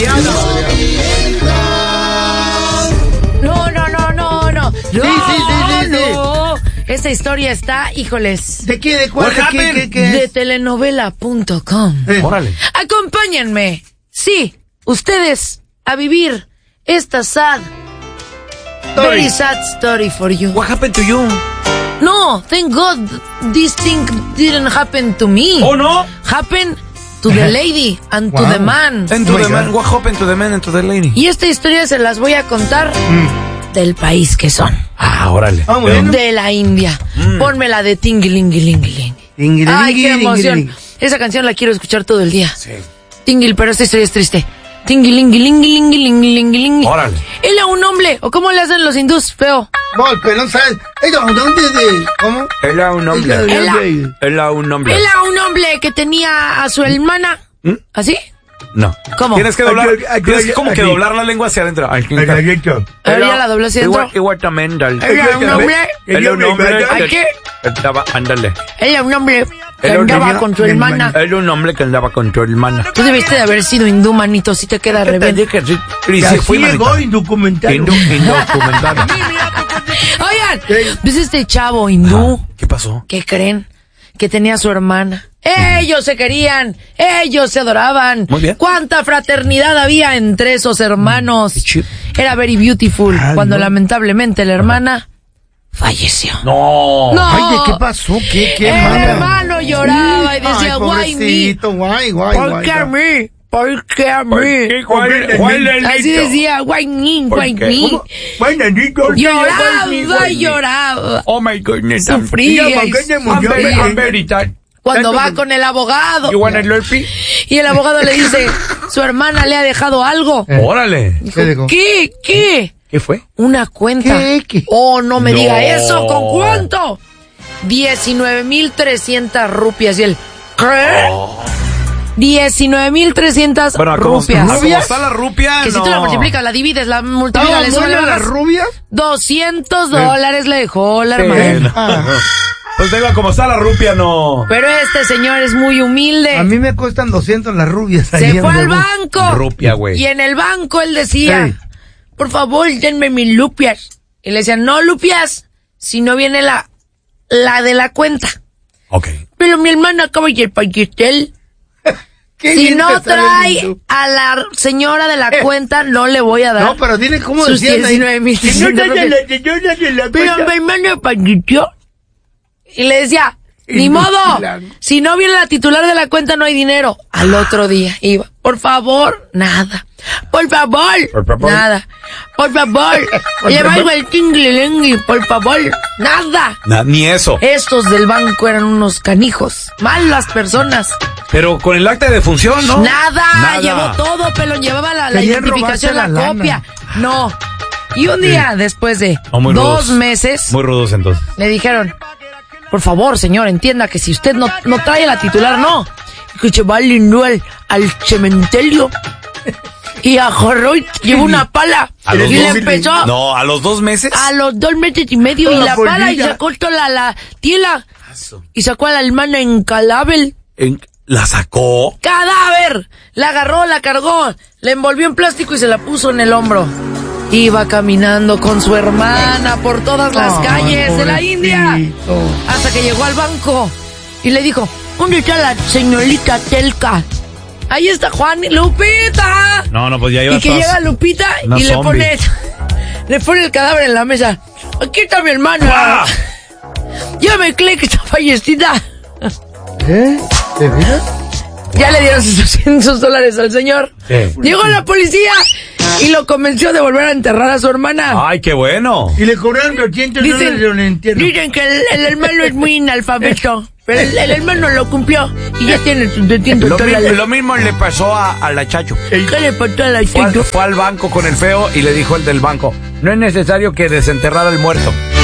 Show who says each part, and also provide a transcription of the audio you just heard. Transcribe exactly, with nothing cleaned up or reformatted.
Speaker 1: Adriana.
Speaker 2: No, no, no, no, no.
Speaker 1: Sí, sí, sí, sí,
Speaker 2: no. Esa historia está, híjoles.
Speaker 1: ¿De qué? ¿De cuál? ¿De qué, qué, qué
Speaker 2: de telenovela punto com.
Speaker 1: Eh.
Speaker 3: Órale.
Speaker 2: Acompáñenme. Sí, ustedes a vivir esta sad,
Speaker 1: Story.
Speaker 2: very sad story for you.
Speaker 3: What happened to you?
Speaker 2: No, thank God this thing didn't happen to me.
Speaker 3: Oh, no.
Speaker 2: Happen to the lady and
Speaker 1: Wow.
Speaker 2: to the man.
Speaker 3: And to
Speaker 1: Oh my
Speaker 3: the man.
Speaker 1: God.
Speaker 3: What happened to the man and to the lady?
Speaker 2: Y esta historia se las voy a contar
Speaker 1: Mm.
Speaker 2: del país que son.
Speaker 3: Ah, órale.
Speaker 1: Ah, bueno.
Speaker 2: De la India.
Speaker 3: Mm.
Speaker 2: Pónmela de tingilingilingiling.
Speaker 1: Tingui,
Speaker 2: Ay,
Speaker 1: tingui,
Speaker 2: qué
Speaker 1: tingui,
Speaker 2: emoción.
Speaker 1: tingui.
Speaker 2: Esa canción la quiero escuchar todo el día.
Speaker 3: Sí.
Speaker 2: Tingil, pero esta historia es triste. Tingilingilingilingilingiling.
Speaker 3: Órale.
Speaker 2: Él era un hombre, o cómo le hacen los hindús, feo.
Speaker 1: No, el pelón, ¿sabes? Ella, ¿dónde de? ¿Cómo?
Speaker 3: Era un hombre.
Speaker 1: Ella,
Speaker 2: Ela.
Speaker 1: ella.
Speaker 3: Era un hombre.
Speaker 2: Él era un hombre que tenía a su hermana.
Speaker 3: ¿Mm?
Speaker 2: ¿Así?
Speaker 3: No.
Speaker 2: ¿Cómo?
Speaker 3: Tienes que doblar.
Speaker 1: Aquí, aquí,
Speaker 3: Tienes como que
Speaker 1: aquí.
Speaker 3: doblar la lengua hacia adentro. Aquí.
Speaker 1: Aquí, aquí, aquí.
Speaker 2: Ahora ya la dobló hacia
Speaker 3: Igual,
Speaker 2: adentro.
Speaker 3: igual también. dal-
Speaker 2: Él era un hombre.
Speaker 3: Él era un hombre.
Speaker 2: ¿Ay,
Speaker 3: que-
Speaker 2: qué?
Speaker 3: que Estaba, ándale.
Speaker 2: Él era un hombre que
Speaker 3: Él era un
Speaker 2: andaba
Speaker 3: niño,
Speaker 2: con su
Speaker 1: mi
Speaker 2: hermana.
Speaker 1: hermana.
Speaker 3: Él era un hombre que andaba con tu hermana.
Speaker 2: Tú debiste de haber sido hindú, manito, si te queda
Speaker 3: Te
Speaker 2: rebelde.
Speaker 3: dije, sí. Y
Speaker 1: Que
Speaker 3: sí,
Speaker 1: así
Speaker 3: fui,
Speaker 1: llegó
Speaker 3: manita.
Speaker 1: indocumentado.
Speaker 3: Indu- Indocumentado.
Speaker 2: Oigan,
Speaker 1: ¿Qué?
Speaker 2: pues este chavo hindú,
Speaker 3: Ah, ¿Qué pasó?
Speaker 2: ¿qué creen? Que tenía a su hermana. Ellos se querían, ellos se adoraban.
Speaker 3: Muy bien.
Speaker 2: Cuánta fraternidad había entre esos hermanos.
Speaker 3: Qué chido.
Speaker 2: Era very beautiful.
Speaker 1: Ah,
Speaker 2: cuando
Speaker 1: no.
Speaker 2: lamentablemente la hermana falleció.
Speaker 3: No.
Speaker 2: No.
Speaker 1: Ay, ¿de qué pasó? ¿Qué, qué,
Speaker 2: El
Speaker 1: mala?
Speaker 2: hermano lloraba y decía,
Speaker 1: Ay,
Speaker 2: guay me.
Speaker 1: pobrecito, guay, guay,
Speaker 2: ¿Por
Speaker 1: guay,
Speaker 2: qué a
Speaker 1: guay.
Speaker 2: mí? ¿Por qué a mí? Así decía, guay me,
Speaker 3: ¿Por
Speaker 2: guay
Speaker 3: qué?
Speaker 2: me.
Speaker 1: ¿Cómo? Guay, nanito.
Speaker 2: Lloraba
Speaker 1: Guay,
Speaker 2: y
Speaker 1: guay.
Speaker 2: lloraba.
Speaker 3: Oh my goodness. I'm-
Speaker 2: Sufría.
Speaker 1: Mira,
Speaker 2: y
Speaker 1: ¿por qué se
Speaker 3: I'm
Speaker 1: murió?
Speaker 3: very,
Speaker 1: Mira.
Speaker 3: I'm very tired.
Speaker 2: Cuando
Speaker 1: Tanto
Speaker 2: va
Speaker 1: que-
Speaker 2: con el abogado.
Speaker 3: You want a Slurpee?
Speaker 2: Y el abogado le dice, su hermana le ha dejado algo.
Speaker 1: Eh.
Speaker 3: Órale.
Speaker 1: ¿Qué dijo?
Speaker 2: ¿Qué? ¿Qué?
Speaker 3: ¿Qué fue?
Speaker 2: Una cuenta.
Speaker 1: ¿Qué? ¿Qué?
Speaker 2: Oh, no me
Speaker 3: No.
Speaker 2: diga eso. ¿Con cuánto? diecinueve mil trescientas rupias. Y él, ¿qué? diecinueve mil trescientas
Speaker 3: Bueno, ¿cómo,
Speaker 2: rupias.
Speaker 3: ¿cómo está la rupia?
Speaker 2: Que si
Speaker 3: no.
Speaker 2: tú la multiplicas, la divides, la multiplicas, le
Speaker 1: ¿Estaba
Speaker 2: subes, le
Speaker 1: buena las
Speaker 2: bajas.
Speaker 1: rubias?
Speaker 2: doscientos dólares le dejó la hermana.
Speaker 1: Ah,
Speaker 3: Pues venga, como está la rupia, no.
Speaker 2: Pero este señor es muy humilde.
Speaker 1: a mí me cuestan doscientos las rubias. ahí
Speaker 2: Se
Speaker 1: en
Speaker 2: fue al
Speaker 1: Veracruz.
Speaker 2: banco.
Speaker 3: Rupia, güey.
Speaker 2: Y en el banco él decía,
Speaker 1: Ey.
Speaker 2: por favor, denme mis lupias. Y le decían, no lupias, si no viene la, la de la cuenta.
Speaker 3: Ok.
Speaker 2: Pero mi hermana acaba de fallecer.
Speaker 1: Qué
Speaker 2: Si
Speaker 1: bien
Speaker 2: no
Speaker 1: te sale
Speaker 2: trae
Speaker 1: el hindú.
Speaker 2: a la señora de la
Speaker 1: Eh.
Speaker 2: cuenta, no le voy a dar.
Speaker 1: No, pero dile cómo
Speaker 2: sus
Speaker 1: decían ahí.
Speaker 2: diecinueve mil.
Speaker 1: Si no trae a la señora de la
Speaker 2: Pero
Speaker 1: cuenta.
Speaker 2: mi hermana falleció. Y le decía, ni
Speaker 1: Y no
Speaker 2: modo,
Speaker 1: la-
Speaker 2: si no viene la titular de la cuenta no hay dinero. Al otro día iba, por favor, nada. Por favor,
Speaker 3: Por favor.
Speaker 2: nada. Por favor,
Speaker 1: Por
Speaker 2: le
Speaker 1: favor.
Speaker 2: valgo el tinglilingui, por favor, nada.
Speaker 3: Na- ni eso.
Speaker 2: Estos del banco eran unos canijos, malas personas.
Speaker 3: Pero con el acta de defunción, ¿no?
Speaker 2: Nada,
Speaker 3: Nada.
Speaker 2: llevó todo, pero llevaba la, la
Speaker 1: Querían
Speaker 2: identificación, la,
Speaker 1: robarse la
Speaker 2: copia.
Speaker 1: lana.
Speaker 2: No. Y un día después de
Speaker 3: Oh, muy
Speaker 2: dos
Speaker 3: rudos.
Speaker 2: meses,
Speaker 3: Muy rudos entonces.
Speaker 2: le dijeron, por favor, señor, entienda que si usted no, no trae a la titular, no. Que se va al, al, al cementerio. Y agarró y llevó una pala.
Speaker 3: A
Speaker 2: Y
Speaker 3: los
Speaker 2: le
Speaker 3: dos-
Speaker 2: empezó
Speaker 3: No, a los dos meses.
Speaker 2: a los dos meses y medio
Speaker 1: Con
Speaker 2: y
Speaker 1: la
Speaker 2: la pala y
Speaker 1: polilla.
Speaker 2: sacó toda la, la tila. Y sacó a la hermana en cadáver.
Speaker 3: En- ¿La sacó?
Speaker 2: ¡Cadáver! La agarró, la cargó, la envolvió en plástico y se la puso en el hombro. Iba caminando con su hermana por todas las
Speaker 1: Ay,
Speaker 2: calles de la India.
Speaker 1: pobrecito.
Speaker 2: Hasta que llegó al banco y le dijo, ¿dónde está la señorita Telka? Ahí está Juan y Lupita.
Speaker 3: No, no, pues ya iba
Speaker 2: Y que llega Lupita
Speaker 3: una
Speaker 2: y le
Speaker 3: zombie.
Speaker 2: pone, le pone el cadáver en la mesa. Aquí está mi hermana.
Speaker 3: ¡Ah!
Speaker 2: Ya me cree que está fallecida.
Speaker 1: ¿Eh? ¿De veras?
Speaker 2: Ya le dieron sus doscientos dólares al señor.
Speaker 3: Sí.
Speaker 2: Llegó la policía y lo convenció de volver a enterrar a su hermana.
Speaker 3: Ay, qué bueno.
Speaker 1: Y le cobraron doscientos
Speaker 2: Dicen,
Speaker 1: dólares de un entierro.
Speaker 2: dicen que el, el hermano es muy inalfabeto, pero el, el hermano lo cumplió y ya tiene sus doscientos
Speaker 3: Lo, mi-
Speaker 2: dólares.
Speaker 3: lo mismo le pasó a, a la Chacho.
Speaker 2: ¿Qué le pasó a la
Speaker 3: Fue al,
Speaker 2: chica?
Speaker 3: fue al banco con el feo y le dijo el del banco, no es necesario que desenterrara el muerto.